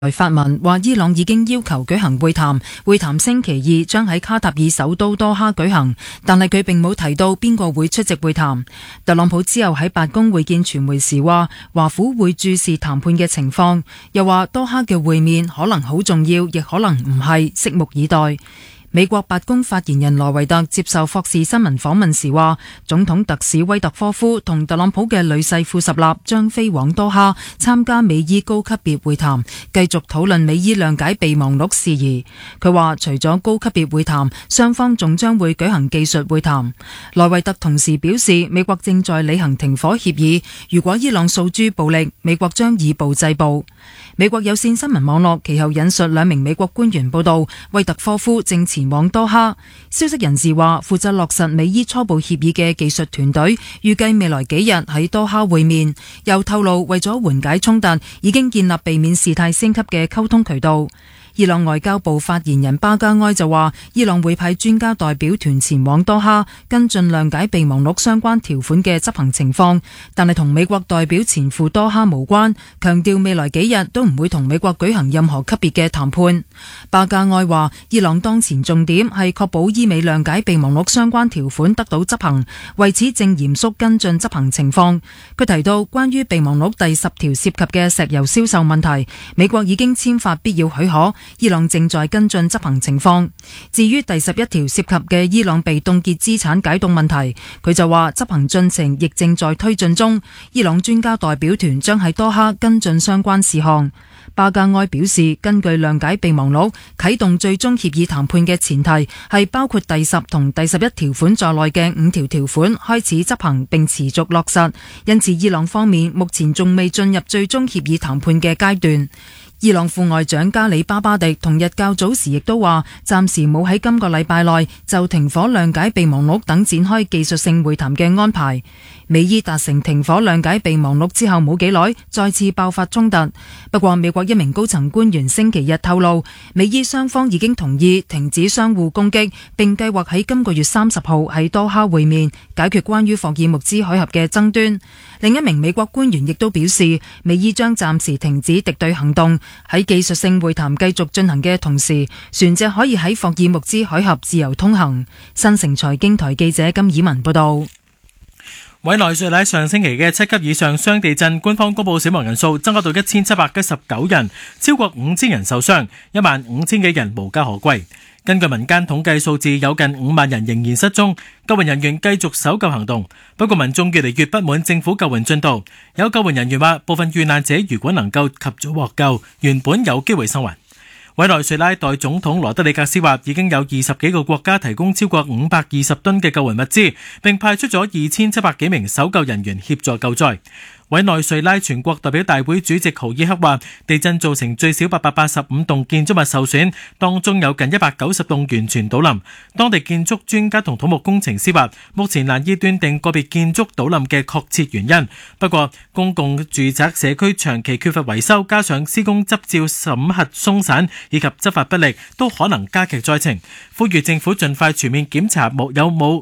發文話伊朗已經要求舉行會談，會談星期二將喺卡塔爾首都多哈舉行，但係佢並冇提到邊個會出席會談。特朗普之後喺白宮會見傳媒時話，華府會注視談判嘅情況，又話多哈嘅會面可能好重要，亦可能唔係，拭目以待。美國白宮發言人羅維特接受霍士新聞訪問時話，總統特使威特科夫同特朗普嘅女婿庫什納將飛往多哈參加美伊高級別會談，繼續討論美伊諒解備忘錄事宜。佢話除咗高級別會談，雙方仲將會舉行技術會談。羅維特同時表示，美國正在履行停火協議，如果伊朗訴諸暴力，美國將以暴制暴。美國有線新聞網絡其後引述兩名美國官員報道，威特科夫正前往多哈。消息人士話，負責落實美伊初步協議嘅技術團隊預計未來幾日喺多哈會面。又透露為咗緩解衝突，已經建立避免事態升級嘅溝通渠道。伊朗外交部發言人巴加埃就話，伊朗會派專家代表團前往多哈跟進諒解備忘錄相關條款嘅執行情況，但係同美國代表前赴多哈無關，強調未來幾日都唔會同美國舉行任何級別嘅談判。巴加埃話，伊朗當前重點係確保伊美諒解備忘錄相關條款得到執行，為此正嚴肅跟進執行情況。佢提到，關於備忘錄第10條涉及嘅石油銷售問題，美國已經簽發必要許可，伊朗正在跟進執行情況。至於第11條涉及嘅伊朗被凍結資產解凍問題，佢就話執行進程亦正在推進中，伊朗專家代表團將喺多哈跟進相關事項。巴加埃表示，根據諒解備忘錄，啟動最終協議談判嘅前提係包括第10同第11條款在內嘅5條條款開始執行並持續落實，因此伊朗方面目前仲未進入最終協議談判嘅階段。伊朗副外長加里巴巴迪同日較早時亦都話，暫時冇喺今個禮拜內就停火諒解備忘錄等展開技術性會談嘅安排。美伊達成停火諒解備忘錄之後冇幾耐，再次爆發衝突。不過美國一名高層官員星期日透露，美伊雙方已經同意停止相互攻擊，並計劃喺今個月30號喺多哈會面，解決關於霍爾木茲海峽嘅爭端。另一名美國官員亦都表示，美伊將暫時停止敵對行動，喺技術性會談繼續進行嘅同時，船隻可以喺霍爾木茲海峽自由通行。新城財經台記者金以文報道。 委內瑞拉上星期嘅7級以上雙地震，官方公布死亡人數增加到1719人，超過5000人受傷，15000幾人無家可歸。根據民間統計數字，有近5萬人仍然失蹤，救援人員繼續搜救行動。不過民眾越嚟越不滿政府救援進度，有救援人員話，部分遇難者如果能夠及早獲救，原本有機會生還。委內瑞拉代總統羅德里格斯話，已經有20幾個國家提供超過520噸嘅救援物資，並派出咗2700幾名搜救人員協助救災。委內瑞拉全國代表大會主席豪爾克話，地震造成最少885棟建築物受損，當中有近190棟完全倒冧。當地建築專家同土木工程師話，目前難以斷定個別建築倒冧嘅確切原因。不過，公共住宅社區長期缺乏維修，加上施工執照審核鬆散以及執法不力，都可能加劇災情。呼籲政府盡快全面檢查冇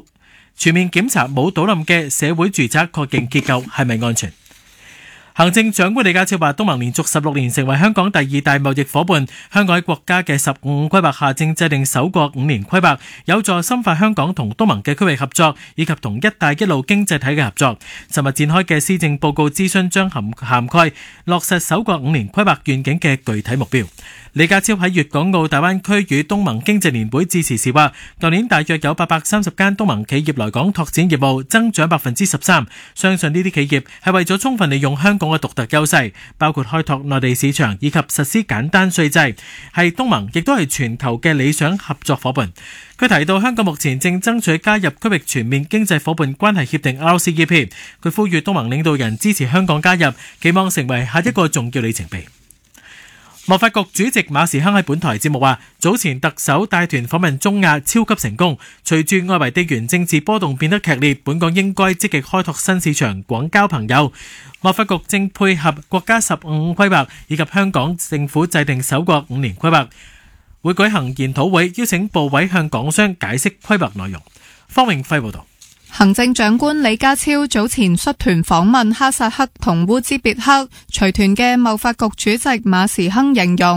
倒冧嘅社會住宅，確認結構係咪安全。行政長官李家超話，東盟連續16年成為香港第2大貿易夥伴。香港喺國家嘅15規劃下正制定首個5年規劃，有助深化香港同東盟嘅區域合作，以及同一帶一路經濟體嘅合作。尋日展開嘅施政報告諮詢將涵蓋落實首個5年規劃願景嘅具體目標。李家超喺粵港澳大灣區與東盟經濟年會致辭時話，舊年大約有830間東盟企業來港拓展業務，增長13%。相信呢啲企業係為咗充分利用香港嘅獨特優勢，包括開拓內地市場以及實施簡單稅制，係東盟亦都係全球嘅理想合作夥伴。佢提到香港目前正爭取加入區域全面經濟夥伴關係協定 RCEP， 佢呼籲東盟領導人支持香港加入，期望成為下一個重要里程碑。貿發局主席馬時亨喺本台節目話，早前特首帶團訪問中亞超級成功，隨住外圍地緣政治波動變得劇烈，本港應該積極開拓新市場，廣交朋友。貿發局正配合國家15規劃以及香港政府制定首個5年規劃，會舉行研討會，邀請部委向港商解釋規劃內容。方永輝報道。 行政長官李家超早前率團訪問哈薩克同烏茲別克，隨團嘅貿發局主席馬時亨形容